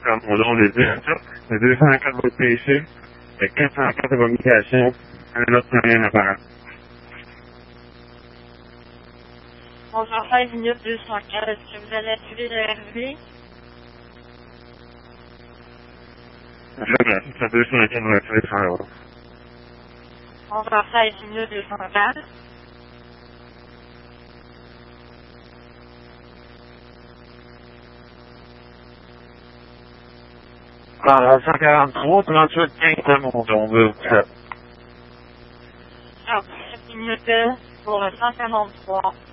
comme au long des deux, le 204 votre péché, le 404 votre mutation, un autre moyen apparent. Bonjour, 16 minutes 204. Est-ce que vous allez activer le RV? Ça 204 votre péché, Bonjour, 16 minutes 204. Alors, 143, 38, 15, mon don, vous faites. 7 minutes pour le 143.